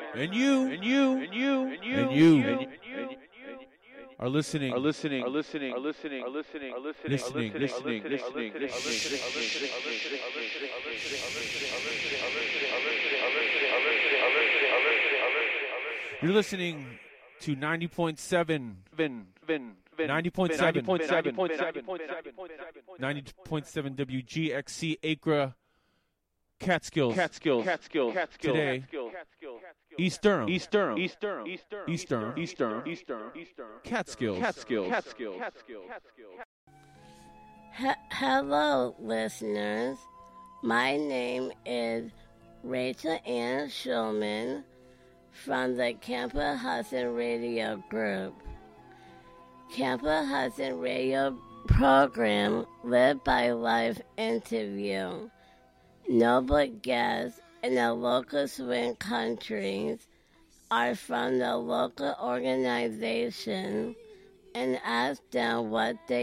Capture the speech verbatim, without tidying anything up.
And you, and you, and you, and you, and you, and you are listening, are listening, are listening, are listening, are listening, are listening, listening, listening, listening, listening. You're listening to ninety point seven, Vin, Vin, ninety point seven, ninety point seven, ninety point seven W G X C Acra, Catskills, Catskills, Catskills, Catskills. Today, East Durham, East Durham, East Durham, East Durham, East Durham, East Durham, East Durham, East Durham, Catskills, Catskills, Catskills, Catskills. H- Hello, listeners. My name is Rachel Ann Schulman from the Camper Hudson Radio Group. Camper Hudson Radio program Live by Life interview noble guests in the local swing countries are from the local organization and ask them what they